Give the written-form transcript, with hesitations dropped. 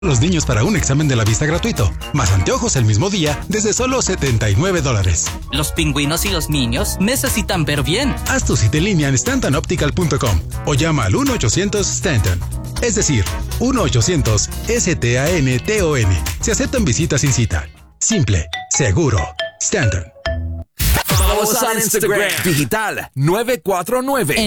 Los niños para un examen de la vista gratuito, más anteojos el mismo día desde solo $79. Los pingüinos y los niños necesitan ver bien. Haz tu cita en línea en stantonoptical.com o llama al 1-800-STANTON. Es decir, 1-800-STANTON. Se aceptan visitas sin cita. Simple, seguro. Stanton. Vamos a Instagram. Digital 949.